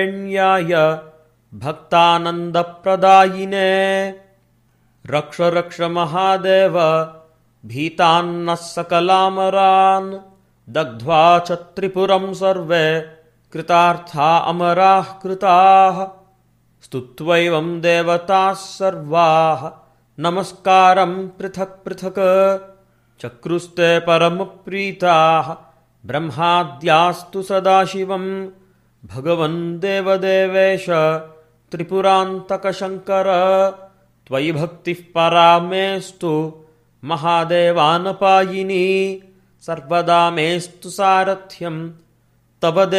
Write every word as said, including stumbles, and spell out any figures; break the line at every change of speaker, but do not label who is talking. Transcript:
ण्याय भक्तानन्दप्रदायिने रक्ष रक्ष महादेव भीतान्नः सकलामरान् दग्ध्वा च त्रिपुरं सर्वे कृतार्था अमराः कृताः स्तुत्वैवं देवताः सर्वाः नमस्कारं पृथक् पृथक् चक्रुस्ते परमप्रीताः ब्रह्माद्यास्तु सदाशिवं भगवन् देवदेवेश त्रिपुरान्तकशङ्कर त्वयि भक्तिः परा मेस्तु महादेवानपायिनी सर्वदा मेस्तु सारथ्यं तव